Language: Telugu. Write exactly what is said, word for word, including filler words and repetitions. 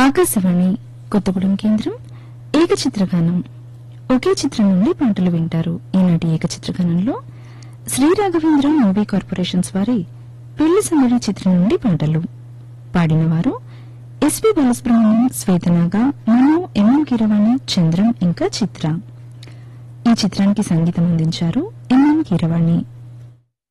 ఆకాశవాణి కొత్తగూడెం కేంద్రం ఏకచిత్రగానం. ఒకే చిత్రం నుండి పాటలు వింటారు. ఈనాటి ఏకచిత్రగానంలో శ్రీ రాఘవేంద్ర మూవీ కార్పొరేషన్స్ వారి పెళ్లి సందడి చిత్రం నుండి పాటలు పాడినవారు ఎస్పి బాలసుబ్రహ్మణ్యం, శ్వేతనాగ, మను, ఎంఎం కీరవాణి, చంద్రం ఇంకా చిత్ర. ఈ చిత్రానికి సంగీతం అందించారు ఎంఎం కీరవాణి.